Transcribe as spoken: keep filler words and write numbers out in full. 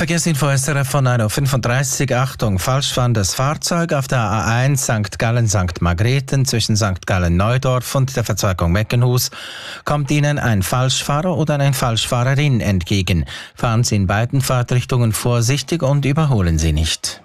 Verkehrsinfo S R F von neun Uhr fünfunddreißig. Achtung, falsch fahrendes Fahrzeug auf der A eins Sankt Gallen-Sankt Margrethen zwischen Sankt Gallen-Neudorf und der Verzweigung Meckenhus kommt Ihnen ein Falschfahrer oder eine Falschfahrerin entgegen. Fahren Sie in beiden Fahrtrichtungen vorsichtig und überholen Sie nicht.